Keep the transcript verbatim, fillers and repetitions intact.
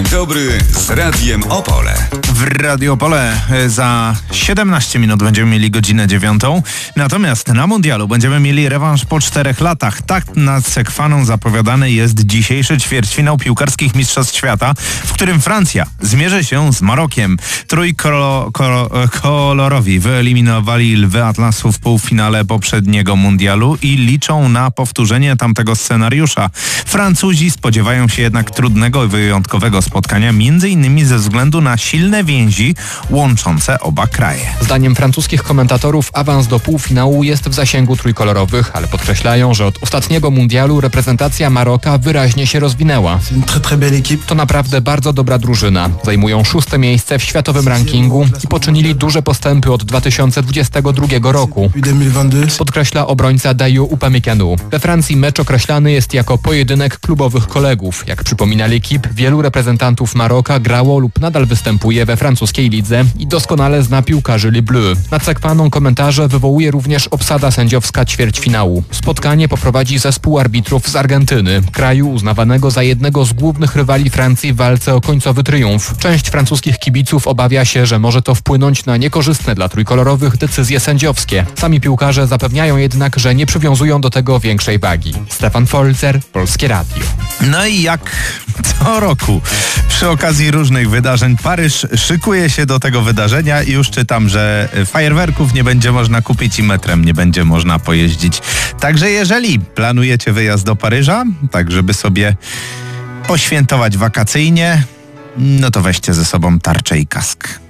Dzień dobry z Radiem Opole. W Radio Opole za siedemnaście minut będziemy mieli godzinę dziewiątą. Natomiast na mundialu będziemy mieli rewanż po czterech latach. Tak nad Sekwaną zapowiadany jest dzisiejszy ćwierćfinał piłkarskich mistrzostw świata, w którym Francja zmierzy się z Marokiem. Trójkolorowi wyeliminowali Lwy Atlasu w półfinale poprzedniego mundialu i liczą na powtórzenie tamtego scenariusza. Francuzi spodziewają się jednak trudnego i wyjątkowego spotkania, między innymi ze względu na silne więzi łączące oba kraje. Zdaniem francuskich komentatorów awans do półfinału jest w zasięgu trójkolorowych, ale podkreślają, że od ostatniego mundialu reprezentacja Maroka wyraźnie się rozwinęła. To naprawdę bardzo dobra drużyna. Zajmują szóste miejsce w światowym rankingu i poczynili duże postępy od dwa tysiące dwudziestego drugiego roku. Podkreśla obrońca Dayo Upamecano. We Francji mecz określany jest jako pojedynek klubowych kolegów. Jak przypomina L'Équipe, wielu reprezentantów Maroka grało lub nadal występuje we francuskiej lidze i doskonale zna piłkarzy Les Bleus. Nad Sekwaną komentarze wywołuje również obsada sędziowska ćwierćfinału. Spotkanie poprowadzi zespół arbitrów z Argentyny, kraju uznawanego za jednego z głównych rywali Francji w walce o końcowy triumf. Część francuskich kibiców obawia się, że może to wpłynąć na niekorzystne dla trójkolorowych decyzje sędziowskie. Sami piłkarze zapewniają jednak, że nie przywiązują do tego większej wagi. Stefan Folzer, Polskie Radio. No i jak co roku przy okazji różnych wydarzeń Paryż szykuje się do tego wydarzenia i już czytam, że fajerwerków nie będzie można kupić i metrem nie będzie można pojeździć. Także jeżeli planujecie wyjazd do Paryża, tak żeby sobie poświętować wakacyjnie, no to weźcie ze sobą tarczę i kask.